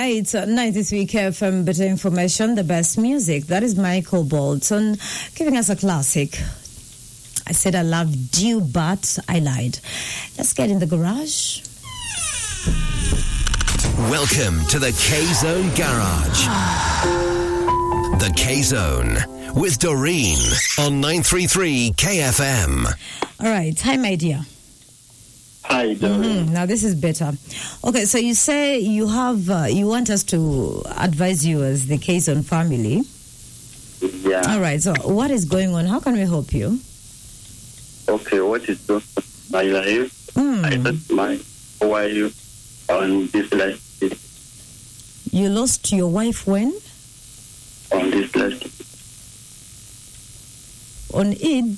right, 93 KFM, better information, the best music. That is Michael Bolton giving us a classic. I said I loved you, but I lied. Let's get in the garage. Welcome to the K-Zone Garage. The K-Zone with Doreen on 933 KFM. All right. Hi, my dear. Hi, Doreen. Now, this is better. Okay, so you say you have, you want us to advise you as the K-Zone family. Yeah. All right. So what is going on? How can we help you? Okay, what is going on in my life? I lost my wife on this last day. You lost your wife when? On this last On Eid?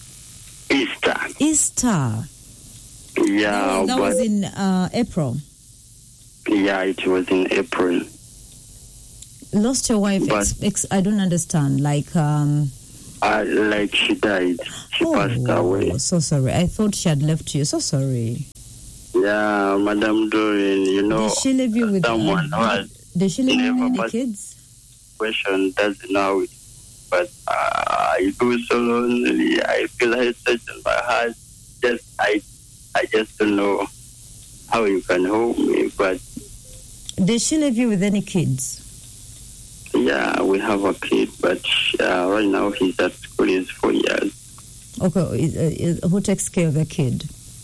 Easter. Yeah, that but was in April. yeah, it was in April. Lost your wife? But- I don't understand. Like she died. She passed away. So sorry. I thought she had left you. So sorry. Yeah, Madam Doreen, you know, Did she leave you with someone who has Did she leave you with never any kids? question doesn't know it. But I go so lonely. I feel like such in my heart. I just don't know how you can help me. But Did she leave you with any kids? yeah, we have a kid, but right now he's at school. He's 4 years. Okay, who takes care of the kid?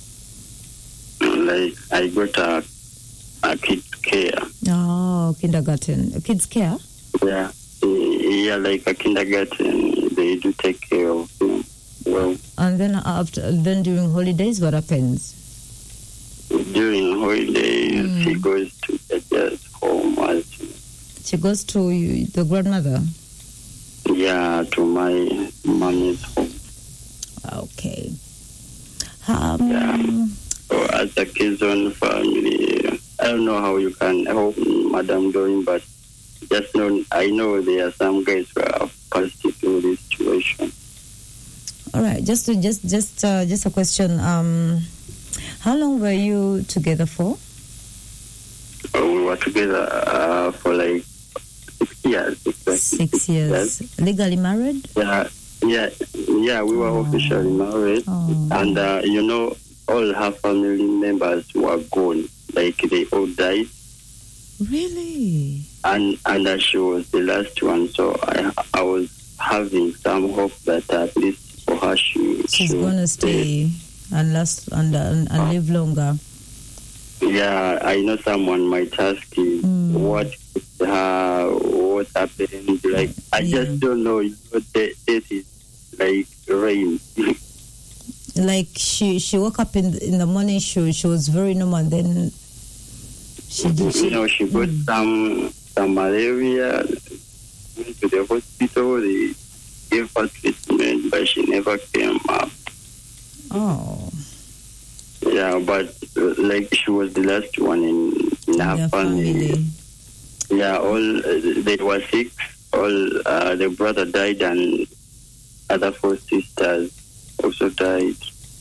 Like I got a kid care. Oh, kindergarten. Kids care? Yeah, yeah, like a kindergarten. They do take care of him well. And then during holidays, what happens? During holidays, he goes to the dad's home. She goes to the grandmother? Yeah, to my mommy's home. Okay. Yeah. So as a K-Zone family, I don't know how you can help Madam Doreen, but just know I know there are some guys who have passed through this situation. All right. Just a question. How long were you together for? We were together for like 6 years. 6 years. Legally married? Yeah. We were officially married, and you know, all her family members were gone. Like they all died. Really? And she was the last one, so I was having some hope that at least for her she's gonna stay and last and live longer. Yeah, I know someone might ask you what happened. Like I just don't know. You know, death is like rain. Like she woke up in the morning. She was very normal. And then she got some malaria. Went to the hospital. They gave her treatment, but she never came up. Oh. Yeah, but like she was the last one in her family. Yeah, all they were 6. All the brother died, and other 4 sisters also died.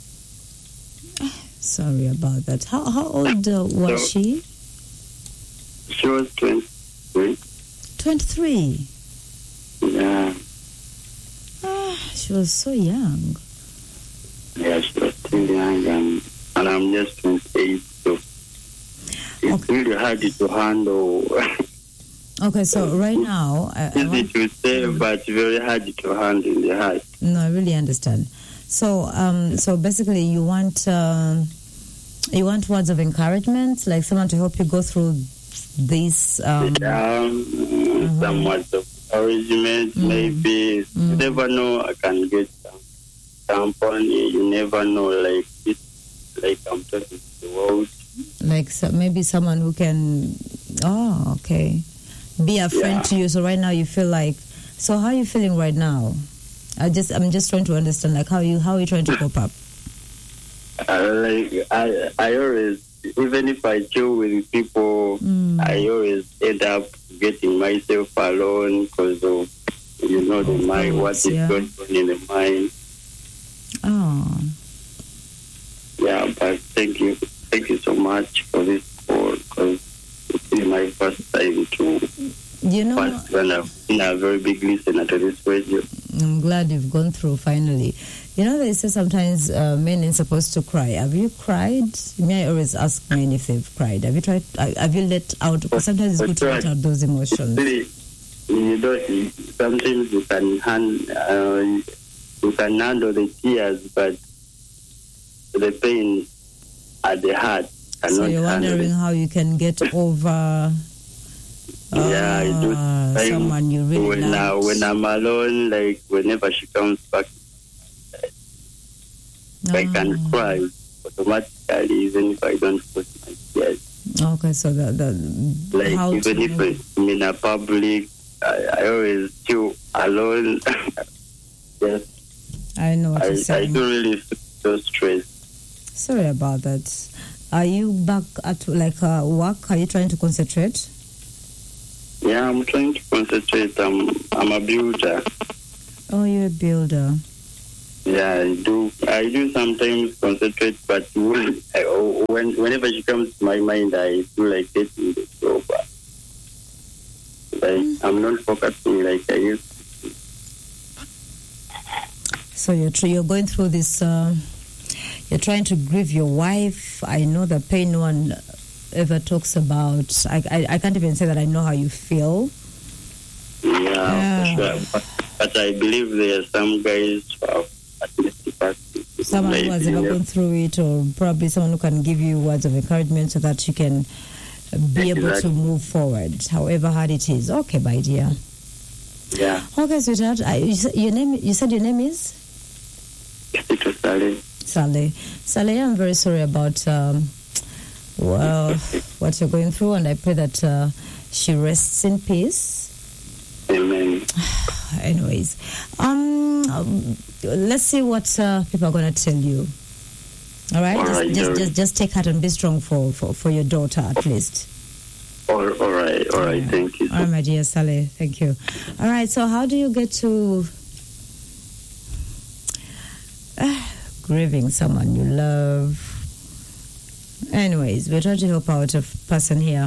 Sorry about that. How old was she? She was 23. 23? Yeah. She was so young. Yeah, she was still young, and I'm just 28, so it's really hard to handle. Okay, so right now... easy to say, but very hard to handle in the heart. No, I really understand. So basically you want words of encouragement, like someone to help you go through this... some words of encouragement, maybe. You never know, I can get some funny. You never know, like it's like I'm talking to the world. Like maybe someone who can... Oh, okay. Be a friend to you. So right now you feel like... So how are you feeling right now? I'm just trying to understand, like how are you trying to cope up? I always, even if I chill with people, I always end up getting myself alone because of the mind, what is going on in the mind. Oh. Yeah, but thank you so much for this call because it's been my first time You know, in a very big listener to this radio. I'm glad you've gone through finally. You know, they say sometimes men ain't supposed to cry. Have you cried? I always ask men if they've cried. Have you tried? Have you let out? Because sometimes it's good to let out those emotions. You know, sometimes you can handle the tears, but the pain at the heart. So you're wondering how you can get over someone you really love. When I'm alone, like whenever she comes back, I can cry automatically, even if I don't put my tears. Okay, so like even if I'm in a public, I always feel alone. Yes, I know what you're saying. I don't really feel so stressed. Sorry about that. Are you back at work? Are you trying to concentrate? Yeah, I'm trying to concentrate. I'm a builder. Oh, you're a builder. Yeah, I do sometimes concentrate, but whenever she comes to my mind, I feel like getting this over. Like I'm not focusing like I used to. So you're going through this. You're trying to grieve your wife. I know the pain no one ever talks about. I can't even say that I know how you feel. Yeah. For sure. But I believe there are some guys who have at least someone who has ever gone through it, or probably someone who can give you words of encouragement so that you can be able to move forward, however hard it is. Okay, my dear. Yeah. Okay, sweetheart. You said your name is? Saleh, I'm very sorry about what you're going through, and I pray that she rests in peace. Amen. Anyways, let's see what people are going to tell you. All right, just take heart and be strong for your daughter at least. All right. Thank you. All right, my dear Saleh, thank you. All right, so how do you get to grieving someone you love? Anyways, we're trying to help out a person here.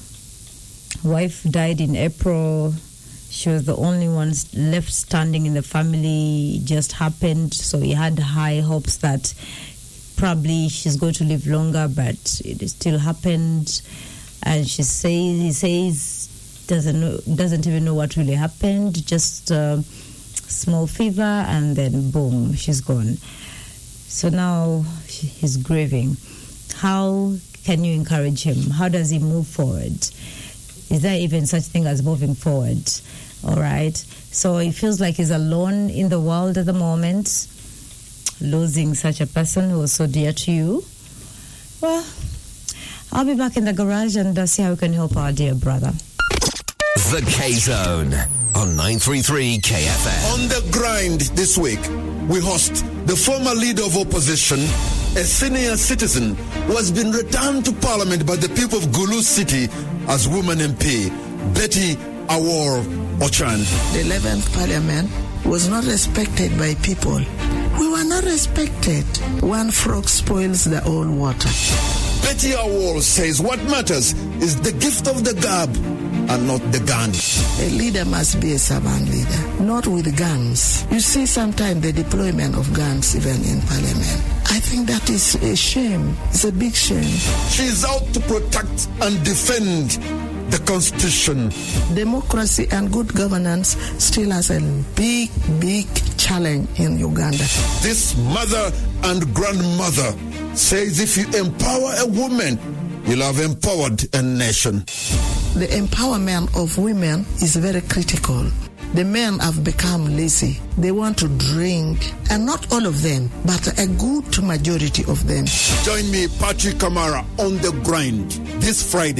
Wife died in April. She was the only one left standing in the family. It just happened, so he had high hopes that probably she's going to live longer, but it still happened. And he says doesn't even know what really happened. Just small fever, and then boom, she's gone. So now he's grieving. How can you encourage him? How does he move forward? Is there even such thing as moving forward? All right. So he feels like he's alone in the world at the moment, losing such a person who was so dear to you. Well, I'll be back in the garage and see how we can help our dear brother. The K-Zone on 933 KFM. On the grind this week, we host the former leader of opposition, a senior citizen who has been returned to Parliament by the people of Gulu City as woman MP, Betty Awor Ochan. The 11th Parliament was not respected by people. We were not respected. One frog spoils the whole water. Betty Awor says what matters is the gift of the gab and not the gun. A leader must be a servant leader, not with guns. You see sometimes the deployment of guns even in Parliament. I think that is a shame. It's a big shame. She's out to protect and defend the Constitution. Democracy and good governance still has a big, big challenge in Uganda. This mother and grandmother says if you empower a woman, you'll have empowered a nation. The empowerment of women is very critical. The men have become lazy. They want to drink, and not all of them, but a good majority of them. Join me, Patrick Kamara, on the grind this Friday.